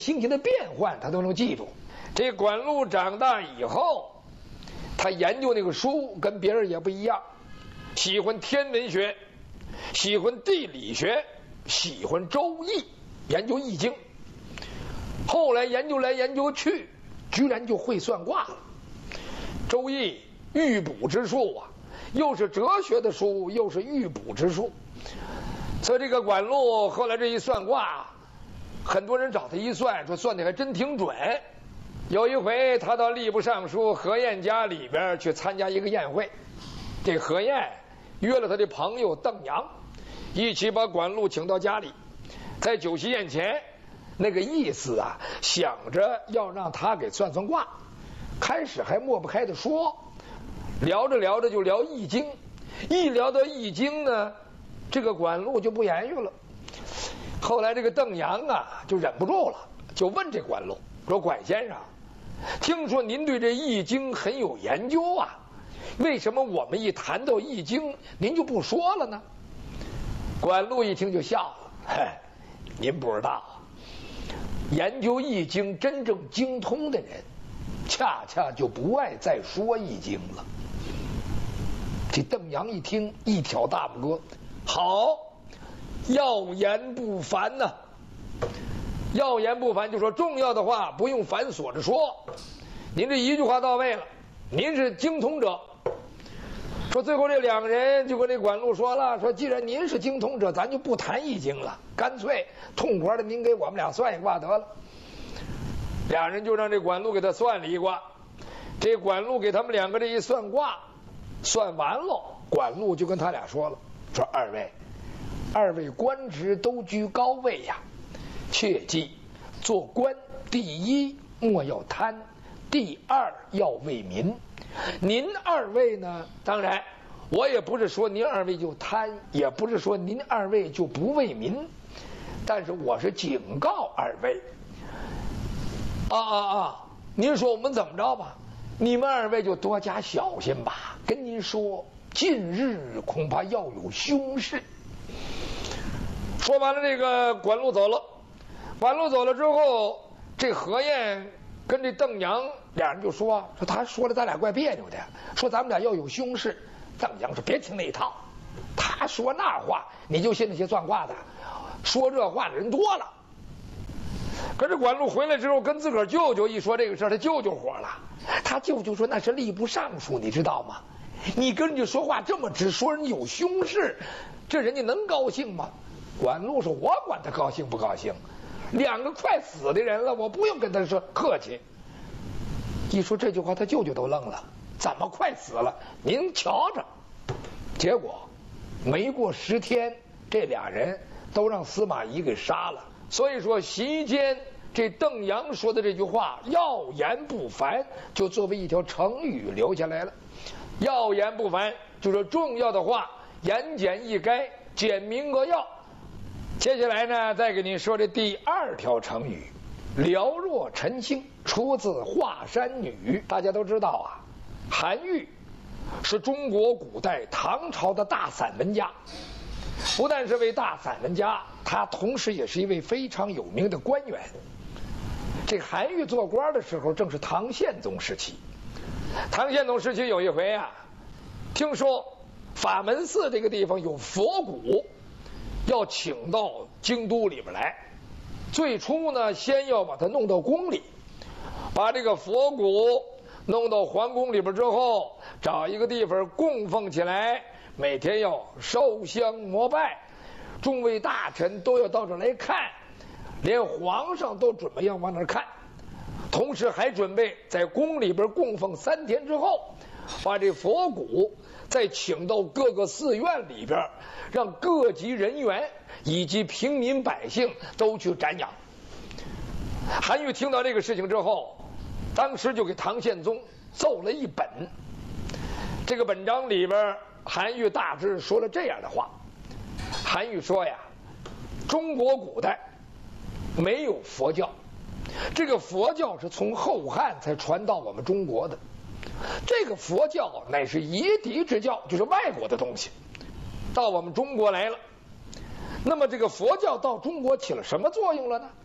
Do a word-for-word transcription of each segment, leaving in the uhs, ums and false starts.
心情的变换他都能记住。这管路长大以后，他研究那个书跟别人也不一样，喜欢天文学，喜欢地理学，喜欢周易，研究易经。后来研究来研究去，居然就会算卦了。周易预卜之术啊，又是哲学的书，又是预卜之术。所以这个管路后来这一算卦，很多人找他一算，说算的还真挺准。有一回他到吏部尚书何晏家里边去参加一个宴会，这何晏约了他的朋友邓阳，一起把管路请到家里。在酒席宴前，那个意思啊，想着要让他给算算卦。开始还抹不开的说，聊着聊着就聊易经，一聊到易经呢，这个管路就不言语了。后来这个邓阳啊就忍不住了，就问这管路说：“管先生，听说您对这易经很有研究啊，为什么我们一谈到易经您就不说了呢？”管路一听就笑了：“嘿，您不知道，研究易经真正精通的人恰恰就不爱再说易经了。”这邓阳一听，一挑大拇哥：“好，要言不凡呐、啊！要言不凡，就说重要的话不用繁琐着说，您这一句话到位了，您是精通者。”说最后这两个人就跟这管路说了，说既然您是精通者，咱就不谈易经了，干脆痛快的您给我们俩算一卦得了。俩人就让这管路给他算了一卦。这管路给他们两个这一算卦，算完了，管路就跟他俩说了，说二位二位官职都居高位呀，切记做官第一莫要贪，第二要为民。您二位呢，当然我也不是说您二位就贪，也不是说您二位就不为民，但是我是警告二位啊啊啊！您说我们怎么着吧？你们二位就多加小心吧。跟您说，近日恐怕要有凶事。说完了，这个管路走了。管路走了之后，这何晏跟这邓阳俩人就说：“说他说了咱俩怪别扭的，说咱们俩要有凶事。”邓阳说：“别听那一套，他说那话你就信那些算卦的，说这话的人多了。”可是管路回来之后，跟自个儿舅舅一说这个事儿，他舅舅火了。他舅舅说：“那是吏部尚书，你知道吗？你跟人家说话这么直，说人家有凶事，这人家能高兴吗？”管路说：“我管他高兴不高兴，两个快死的人了，我不用跟他说客气。”一说这句话，他舅舅都愣了：“怎么快死了？您瞧着。”结果没过十天，这俩人都让司马懿给杀了。所以说席间这邓阳说的这句话“要言不凡”就作为一条成语留下来了。要言不凡就是重要的话言简意赅，简明扼要。接下来呢，再给您说这第二条成语“寥若晨星”，出自《华山女》。大家都知道啊，韩愈是中国古代唐朝的大散文家，不但是位大散文家，他同时也是一位非常有名的官员。这韩愈做官的时候正是唐宪宗时期。唐宪宗时期有一回啊，听说法门寺这个地方有佛骨，要请到京都里边来。最初呢，先要把它弄到宫里，把这个佛骨弄到皇宫里边之后，找一个地方供奉起来，每天要烧香膜拜，众位大臣都要到这来看，连皇上都准备要往那儿看。同时还准备在宫里边供奉三天之后，把这佛骨再请到各个寺院里边，让各级人员以及平民百姓都去瞻仰。韩愈听到这个事情之后，当时就给唐宪宗奏了一本。这个本章里边，韩愈大致说了这样的话。韩愈说呀，中国古代没有佛教，这个佛教是从后汉才传到我们中国的。这个佛教乃是夷狄之教，就是外国的东西，到我们中国来了。那么这个佛教到中国起了什么作用了呢？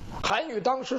韩愈当时